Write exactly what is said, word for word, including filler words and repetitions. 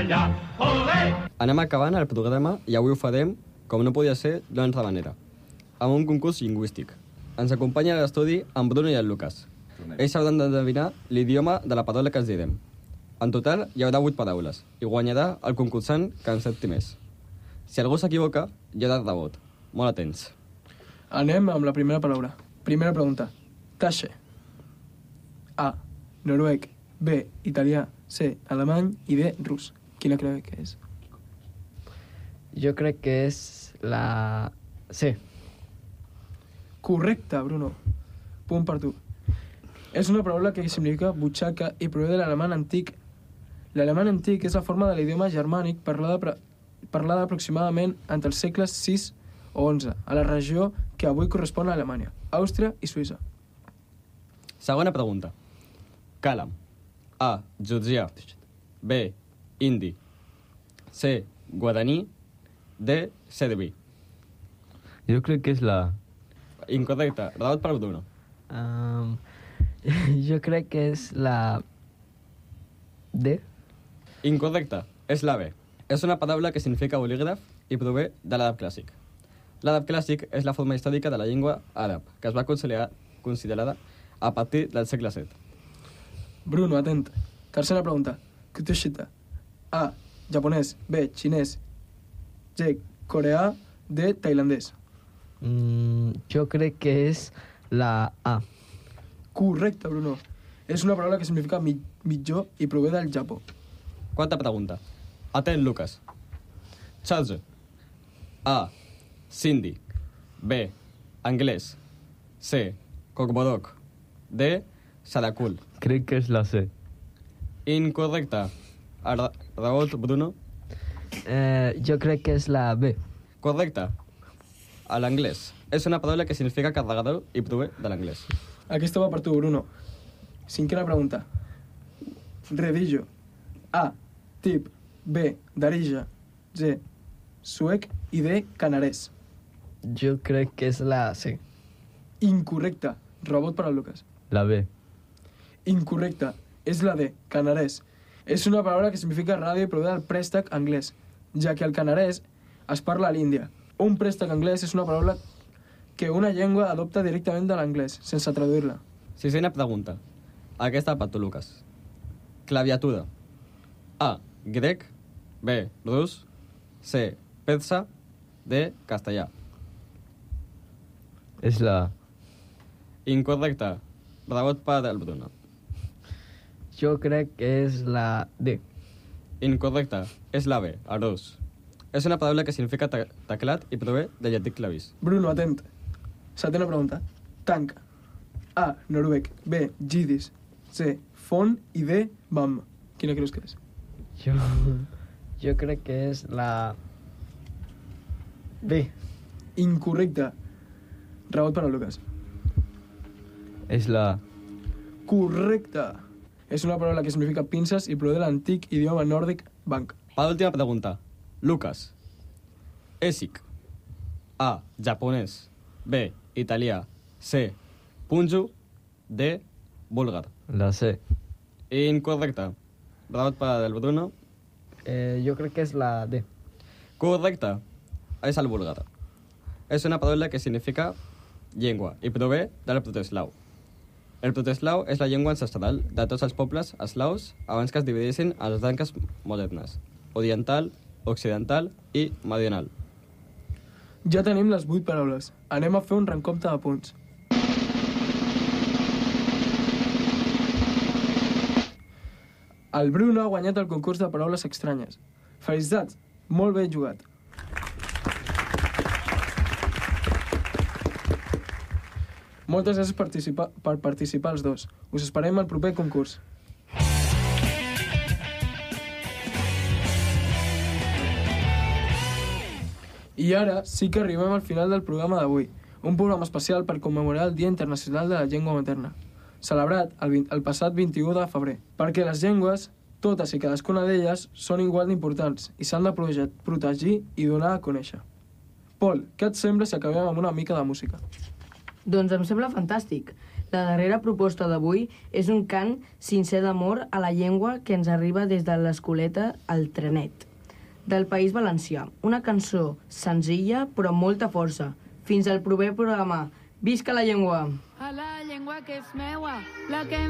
allà, olé! Anem acabant el programa i avui ho farem, com no podia ser, d'una altra manera, amb un concurs lingüístic. Ens acompanya a l'estudi en Bruno i en Lucas. Ells hauran d'endevinar l'idioma de la paraula que els direm. En total hi haurà vuit paraules i guanyarà el concursant que encerti més. Si algú s'equivoca, hi haurà rebot. Molt atents. Anem amb la primera paraula. Primera pregunta. Tasche. A. Noruec. B. Italià. C. Alemany. I D. Rus. Quina creu que és? Jo crec que és la C. Correcte, Bruno. Punt per tu. És una paraula que significa butxaca i prové de l'alemany antic. L'alemany antic és la forma de l'idioma germànic parlada, parlada aproximadament entre els segles sis o onze, a la regió que avui correspon a Alemanya, Àustria i Suïssa. Segona pregunta. Càlam. A. Georgià. B. Indi. C. Guaraní. D. Serbi. Jo crec que és la... Incorrecte. Rebot per Bruno. Um, jo crec que és la D. Incorrecte. És la B. És una paraula que significa bolígraf i prové de l'àrab clàssic. L'àrab clàssic és la forma històrica de la llengua àrab, que es va considerar considerada a partir del segle set. Bruno, atent. Tercera pregunta. Kutushita. A. Japonès. B. Xinès. C. Coreà. D. Tailandès. Mm, jo crec que és la A. Correcte, Bruno. És una paraula que significa mi mitjó i prové del Japó. Quarta pregunta. Atent, Lucas. Charge. A. Sindhi. B. Anglès. C. Kokborok. D. Sarakul. Crec que és la C. Incorrecte. Ara, rebot, Bruno. Eh, jo crec que és la B. Correcte. A l'anglès. És una paraula que significa carregador i prové de l'anglès. Aquesta va per tu, Bruno. Cinquena pregunta. Redigio. A. Tip. B. Darija. C. Suec. I D. Canarès. Jo crec que és la C. Incorrecte. Rebot per al Lucas. La B. Incorrecte. És la D. Canarès. És una paraula que significa ràdio i prové del préstec anglès, ja que el canarès es parla a l'Índia. Un préstec anglès és una paraula que una llengua adopta directament de l'anglès, sense traduir-la. Sisena pregunta. Aquesta per tu, Lucas. Claviatura. A. Grec. B. Rus. C. Persa. D. Castellà. És la A. Incorrecte. Rebot per el Bruno. Jo crec que és la D. Incorrecte. És la B, el rus. És una paraula que significa te teclat i prové de llatí clavís. Bruno, atent. Setena pregunta. Tanca. A. Noruec. B. Jidis. C. Font. I D. Bam. Quina creus que és? Jo, jo crec que és la B. Incorrecte. Rebot per al Lucas. És la A. Correcte. És una paraula que significa pinces i prové de l'antic idioma nòrdic banc. Per l'última pregunta. Lucas. Èsic. A. Japonès. B. Italià. C. Punjo. D. Búlgar. La C. Incorrecte. Rebot per el Bruno. Eh, jo crec que és la D. Correcte. És el búlgar. És una paraula que significa llengua i prové del proteslau. El proteslau és la llengua ancestral de tots els pobles eslaus abans que es dividissin en les branques modernes, oriental, occidental i meridional. Ja tenim les vuit paraules. Anem a fer un recompte de punts. El Bruno ha guanyat el concurs de paraules estranyes. Felicitats! Molt ben jugat. Moltes gràcies participa per participar els dos. Us esperem al proper concurs. I ara sí que arribem al final del programa d'avui, un programa especial per commemorar el Dia Internacional de la Llengua Materna, celebrat el, vint, el passat vint-i-u de febrer, perquè les llengües, totes i cadascuna d'elles, són igual d'importants i s'han de protegir i donar a conèixer. Pol, què et sembla si acabem amb una mica de música? Doncs em sembla fantàstic. La darrera proposta d'avui és un cant sincer d'amor a la llengua que ens arriba des de l'Escoleta al Trenet, del País Valencià. Una cançó senzilla però amb molta força. Fins al proper programa. Visca la llengua! A la llengua que és meua, la que